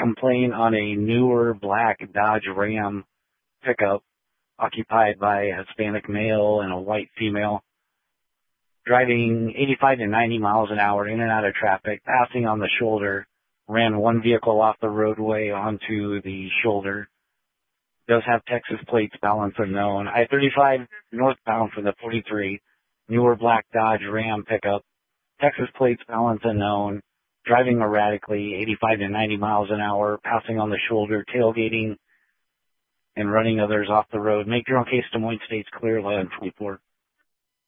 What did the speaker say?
complaint on a newer black Dodge Ram pickup occupied by a Hispanic male and a white female, driving 85 to 90 miles an hour in and out of traffic, passing on the shoulder, ran one vehicle off the roadway onto the shoulder. Does have Texas plates, balance unknown. I-35 northbound for the 43, newer black Dodge Ram pickup, Texas plates, balance unknown, driving erratically, 85 to 90 miles an hour, passing on the shoulder, tailgating, and running others off the road. Make your own case, Des Moines State's clear, 1124.